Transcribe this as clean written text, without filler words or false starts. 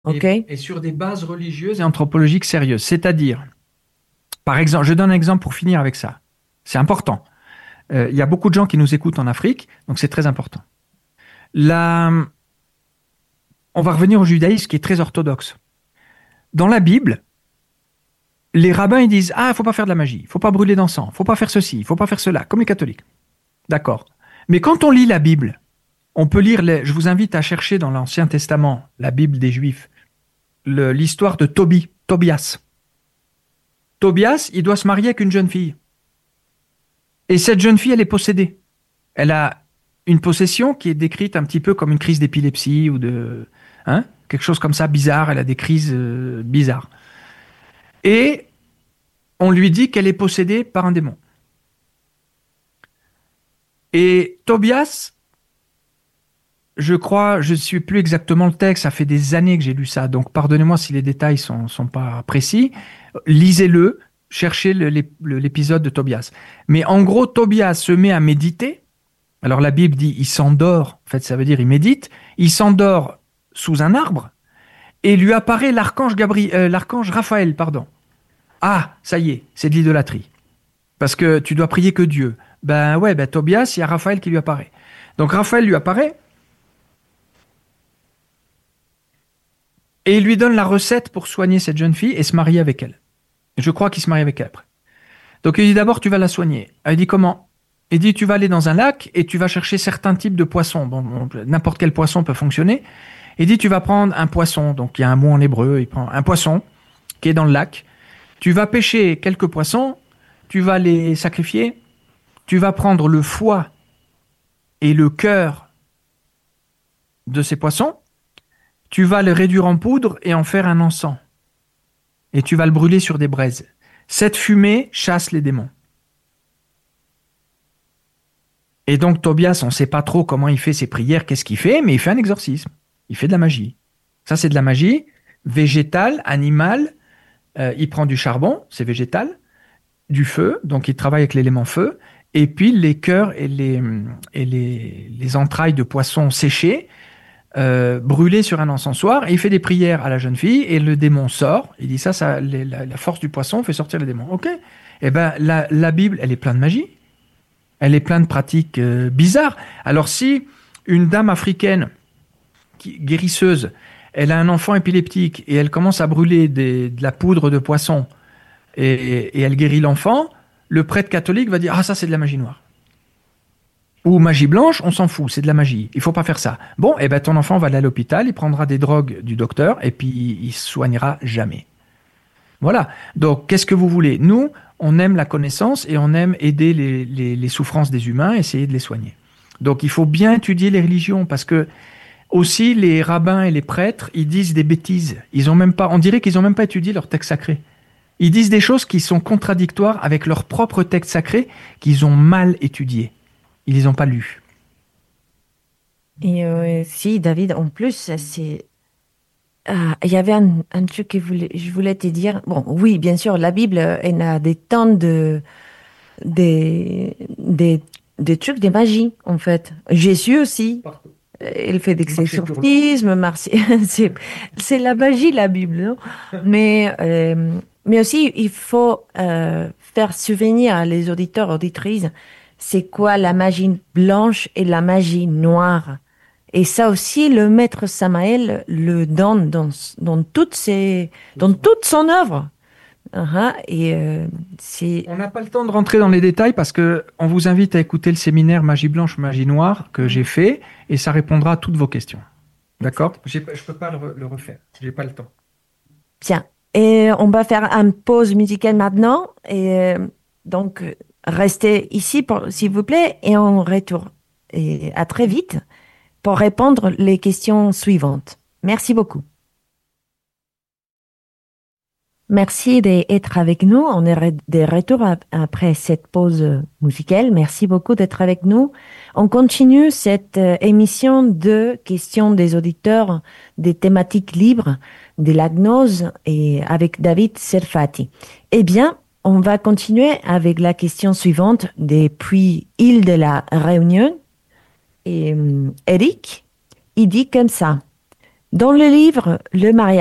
OK? Et sur des bases religieuses et anthropologiques sérieuses. C'est-à-dire, par exemple, je donne un exemple pour finir avec ça. C'est important. Il y a beaucoup de gens qui nous écoutent en Afrique, donc c'est très important. Là, on va revenir au judaïsme qui est très orthodoxe. Dans la Bible, les rabbins ils disent ah, il faut pas faire de la magie, il faut pas brûler d'encens, il faut pas faire ceci, il faut pas faire cela, comme les catholiques. D'accord. Mais quand on lit la Bible, on peut lire, je vous invite à chercher dans l'Ancien Testament, la Bible des Juifs, l'histoire de Tobias. Tobias, il doit se marier avec une jeune fille. Et cette jeune fille, elle est possédée. Elle a une possession qui est décrite un petit peu comme une crise d'épilepsie ou de... Hein, quelque chose comme ça, bizarre. Elle a des crises bizarres. Et on lui dit qu'elle est possédée par un démon. Et Tobias, je crois, je ne suis plus exactement le texte, ça fait des années que j'ai lu ça, donc pardonnez-moi si les détails sont pas précis. Lisez-le, cherchez l'épisode de Tobias. Mais en gros, Tobias se met à méditer. Alors la Bible dit il s'endort, en fait ça veut dire il médite. Il s'endort sous un arbre et lui apparaît l'archange Raphaël, pardon. Ah, ça y est, c'est de l'idolâtrie. Parce que tu dois prier que Dieu. Ben ouais, ben Tobias, il y a Raphaël qui lui apparaît. Donc Raphaël lui apparaît et il lui donne la recette pour soigner cette jeune fille et se marier avec elle. Je crois qu'il se marie avec elle après. Donc il dit d'abord tu vas la soigner. Elle dit comment? Il dit tu vas aller dans un lac et tu vas chercher certains types de poissons. Bon, n'importe quel poisson peut fonctionner. Il dit tu vas prendre un poisson, donc il y a un mot en hébreu, il prend un poisson qui est dans le lac. Tu vas pêcher quelques poissons, tu vas les sacrifier, tu vas prendre le foie et le cœur de ces poissons, tu vas les réduire en poudre et en faire un encens. Et tu vas le brûler sur des braises. Cette fumée chasse les démons. Et donc Tobias, on ne sait pas trop comment il fait ses prières, qu'est-ce qu'il fait, mais il fait un exorcisme. Il fait de la magie. Ça, c'est de la magie végétale, animale. Il prend du charbon, c'est végétal, du feu, donc il travaille avec l'élément feu, et puis les cœurs et les entrailles de poissons séchés, brûlés sur un encensoir, et il fait des prières à la jeune fille, et le démon sort. Il dit la force du poisson fait sortir le démon. Ok. Eh ben la Bible, elle est pleine de magie. Elle est pleine de pratiques bizarres. Alors si une dame africaine guérisseuse, elle a un enfant épileptique et elle commence à brûler de la poudre de poisson et elle guérit l'enfant, le prêtre catholique va dire ah ça c'est de la magie noire. Ou magie blanche, on s'en fout, c'est de la magie. Il faut pas faire ça. Bon, eh ben ton enfant va aller à l'hôpital, il prendra des drogues du docteur et puis il se soignera jamais. Voilà. Donc, qu'est-ce que vous voulez? Nous, on aime la connaissance et on aime aider les souffrances des humains, essayer de les soigner. Donc, il faut bien étudier les religions parce que aussi les rabbins et les prêtres, ils disent des bêtises. Ils ont même pas, on dirait qu'ils n'ont même pas étudié leur texte sacré. Ils disent des choses qui sont contradictoires avec leur propre texte sacré qu'ils ont mal étudié. Ils les ont pas lus. Et si, David, en plus, il y avait un truc que je voulais te dire. Bon, oui, bien sûr, la Bible, elle a des tonnes des, des, des trucs de magie, en fait. Jésus aussi, Partout. il fait des Marcher sur l'eau. exorcismes, c'est, c'est la magie, la Bible, non? Mais aussi, il faut faire souvenir les auditeurs, auditrices, c'est quoi la magie blanche et la magie noire. Et ça aussi, le maître Samaël le donne dans toute son œuvre. Et c'est On n'a pas le temps de rentrer dans les détails parce que on vous invite à écouter le séminaire Magie blanche, magie noire que j'ai fait et ça répondra à toutes vos questions. D'accord? Je ne peux pas le refaire. J'ai pas le temps. bien. Et on va faire une pause musicale maintenant. Et donc, restez ici, s'il vous plaît, et on retourne. Et à très vite pour répondre les questions suivantes. Merci beaucoup. Merci d'être avec nous. On est de retour après cette pause musicale. Merci beaucoup d'être avec nous. On continue cette émission de questions des auditeurs, des thématiques libres, de la gnose et avec David Serfati. Eh bien, on va continuer avec la question suivante depuis Île de la Réunion. Et Eric, il dit comme ça. Dans le livre Le mariage